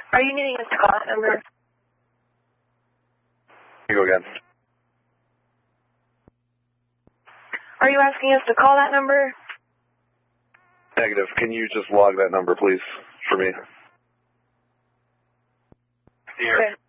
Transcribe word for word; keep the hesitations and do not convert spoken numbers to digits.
Are you needing us to call that number? Here you go again. Are you asking us to call that number? Negative. Can you just log that number, please, for me? Okay.